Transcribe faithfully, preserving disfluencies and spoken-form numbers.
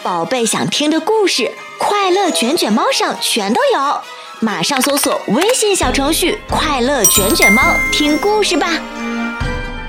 宝贝想听的故事，快乐卷卷猫上全都有。马上搜索微信小程序“快乐卷卷猫”，听故事吧。